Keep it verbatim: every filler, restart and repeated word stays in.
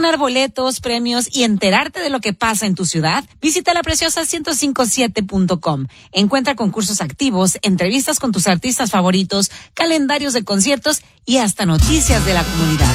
ganar boletos, premios y enterarte de lo que pasa en tu ciudad? Visita la preciosa ciento cincuenta y siete punto com. Encuentra concursos activos, entrevistas con tus artistas favoritos, calendarios de conciertos y hasta noticias de la comunidad.